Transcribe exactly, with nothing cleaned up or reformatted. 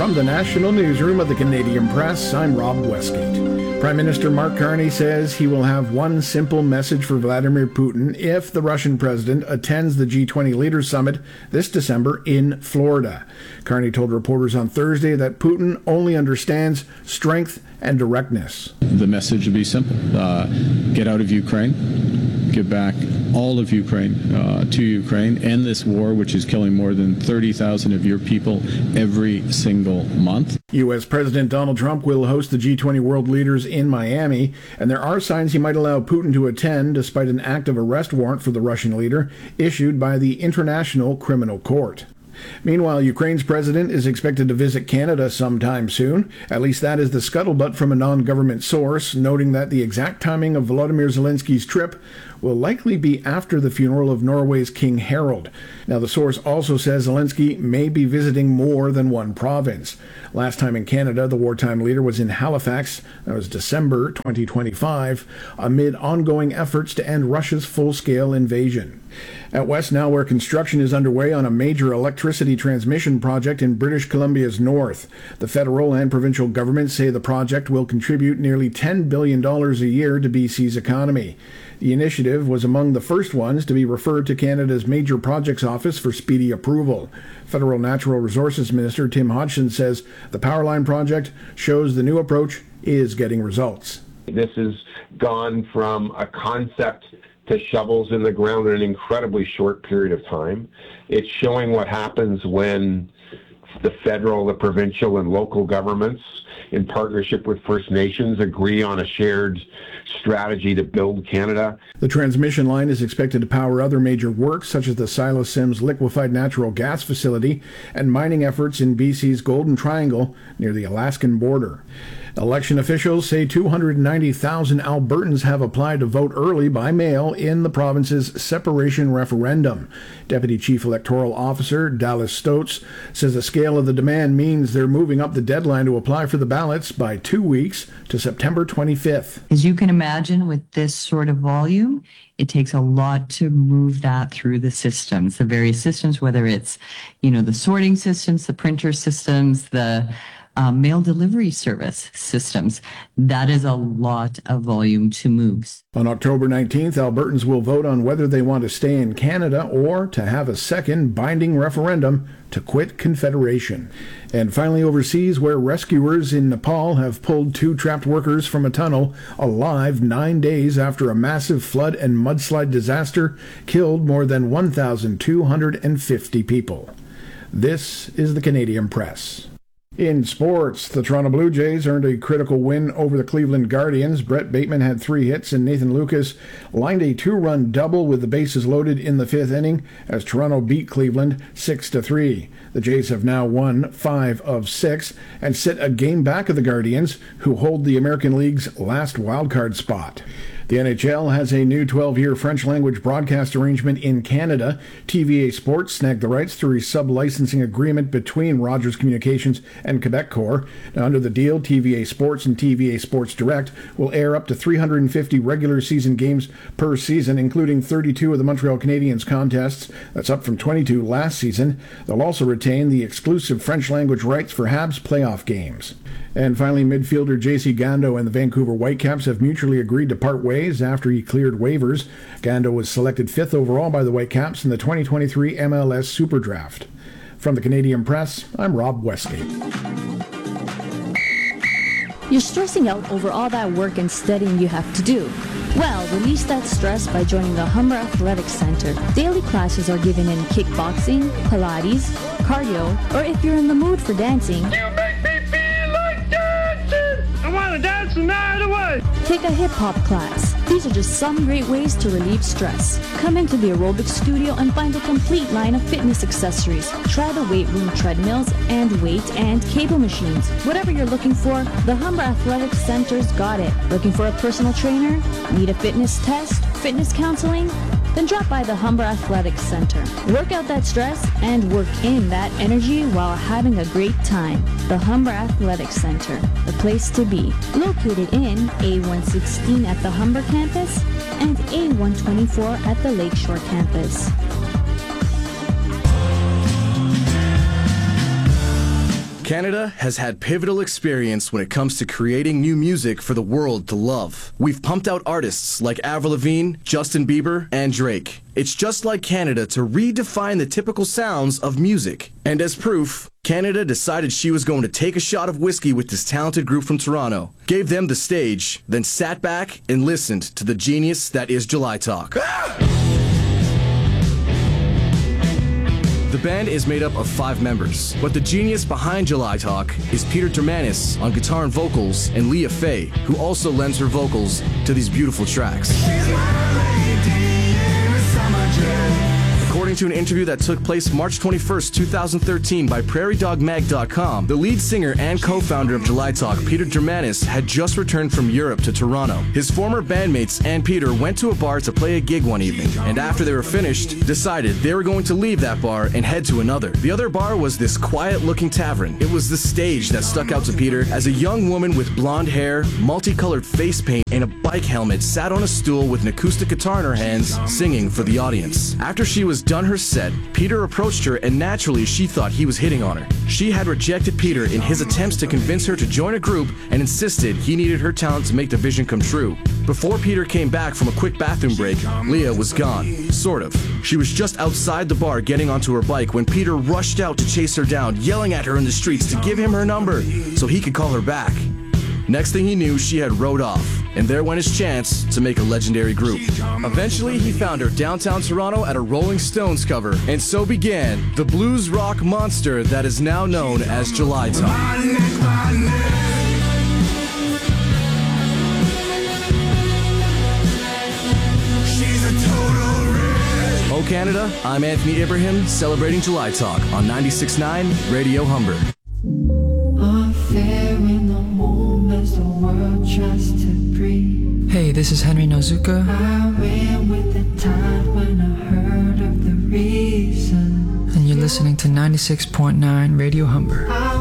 From the National Newsroom of the Canadian Press, I'm Rob Westgate. Prime Minister Mark Carney says he will have one simple message for Vladimir Putin if the Russian president attends the G twenty Leaders Summit this December in Florida. Carney told reporters on Thursday that Putin only understands strength and directness. The message would be simple. Uh, get out of Ukraine. Give back all of Ukraine uh, to Ukraine. End this war, which is killing more than thirty thousand of your people every single month. U S. President Donald Trump will host the G twenty world leaders in Miami, and there are signs he might allow Putin to attend despite an active arrest warrant for the Russian leader issued by the International Criminal Court. Meanwhile, Ukraine's president is expected to visit Canada sometime soon. At least that is the scuttlebutt from a non-government source, noting that the exact timing of Volodymyr Zelensky's trip will likely be after the funeral of Norway's King Harald. Now, the source also says Zelensky may be visiting more than one province. Last time in Canada, the wartime leader was in Halifax. That was December twenty twenty-five, amid ongoing efforts to end Russia's full-scale invasion. At West now, where construction is underway on a major electricity transmission project in British Columbia's north. The federal and provincial governments say the project will contribute nearly ten billion dollars a year to B C's economy. The initiative was among the first ones to be referred to Canada's Major Projects Office for speedy approval. Federal Natural Resources Minister Tim Hodgson says the Powerline project shows the new approach is getting results. This has gone from a concept to shovels in the ground in an incredibly short period of time. It's showing what happens when the federal, the provincial, and local governments, in partnership with First Nations, agree on a shared strategy to build Canada. The transmission line is expected to power other major works, such as the Silas Sims liquefied natural gas facility and mining efforts in B C's Golden Triangle near the Alaskan border. Election officials say two hundred ninety thousand Albertans have applied to vote early by mail in the province's separation referendum. Deputy Chief Electoral Officer Dallas Stotz says the scale of the demand means they're moving up the deadline to apply for the ballots by two weeks to September twenty-fifth. As you can imagine, with this sort of volume, it takes a lot to move that through the systems, the various systems, whether it's, you know, the sorting systems, the printer systems, the Uh, mail delivery service systems. That is a lot of volume to move. On October nineteenth, Albertans will vote on whether they want to stay in Canada or to have a second binding referendum to quit Confederation. And finally, overseas, where rescuers in Nepal have pulled two trapped workers from a tunnel alive nine days after a massive flood and mudslide disaster killed more than one thousand two hundred fifty people. This is the Canadian Press. In sports, the Toronto Blue Jays earned a critical win over the Cleveland Guardians. Brett Bateman had three hits and Nathan Lucas lined a two-run double with the bases loaded in the fifth inning as Toronto beat Cleveland six to three. The Jays have now won five of six and sit a game back of the Guardians, who hold the American League's last wildcard spot. The N H L has a new twelve-year French-language broadcast arrangement in Canada. T V A Sports snagged the rights through a sub-licensing agreement between Rogers Communications and Quebecor. Now, under the deal, T V A Sports and T V A Sports Direct will air up to three hundred fifty regular season games per season, including thirty-two of the Montreal Canadiens contests. That's up from twenty-two last season. They'll also retain the exclusive French-language rights for Habs playoff games. And finally, midfielder J C Gando and the Vancouver Whitecaps have mutually agreed to part ways after he cleared waivers. Gando was selected fifth overall by the Whitecaps in the twenty twenty-three M L S Super Draft. From the Canadian Press, I'm Rob Westgate. You're stressing out over all that work and studying you have to do. Well, release that stress by joining the Humber Athletic Center. Daily classes are given in kickboxing, Pilates, cardio, or if you're in the mood for dancing, you make me feel like dancing! I want to dance the night away! Take a hip-hop class. These are just some great ways to relieve stress. Come into the aerobics studio and find a complete line of fitness accessories. Try the weight room treadmills and weight and cable machines. Whatever you're looking for, the Humber Athletic Center's got it. Looking for a personal trainer? Need a fitness test? Fitness counseling? Then drop by the Humber Athletic Center. Work out that stress and work in that energy while having a great time. The Humber Athletic Center, the place to be. Located in A one sixteen at the Humber campus and A one twenty-four at the Lakeshore campus. Canada has had pivotal experience when it comes to creating new music for the world to love. We've pumped out artists like Avril Lavigne, Justin Bieber, and Drake. It's just like Canada to redefine the typical sounds of music. And as proof, Canada decided she was going to take a shot of whiskey with this talented group from Toronto, gave them the stage, then sat back and listened to the genius that is July Talk. The band is made up of five members, but the genius behind July Talk is Peter Dermanis on guitar and vocals, and Leah Faye, who also lends her vocals to these beautiful tracks. According to an interview that took place March twenty-first, two thousand thirteen by prairie dog mag dot com, the lead singer and co-founder of July Talk, Peter Dermanis, had just returned from Europe to Toronto. His former bandmates and Peter went to a bar to play a gig one evening, and after they were finished, decided they were going to leave that bar and head to another. The other bar was this quiet-looking tavern. It was the stage that stuck out to Peter as a young woman with blonde hair, multicolored face paint, and a bike helmet sat on a stool with an acoustic guitar in her hands, singing for the audience. After she was done her set, Peter approached her, and naturally she thought he was hitting on her. She had rejected Peter in his attempts to convince her to join a group and insisted he needed her talent to make the vision come true. Before Peter came back from a quick bathroom break, Leah was gone. Sort of. She was just outside the bar getting onto her bike when Peter rushed out to chase her down, yelling at her in the streets to give him her number so he could call her back. Next thing he knew, she had rode off, and there went his chance to make a legendary group. Eventually, he found her downtown Toronto at a Rolling Stones cover, and so began the blues rock monster that is now known as July Talk. Oh Canada, I'm Anthony Ibrahim, celebrating July Talk on ninety-six point nine Radio Humber. Hey, this is Henry Nozuka. And you're listening to ninety-six point nine Radio Humber.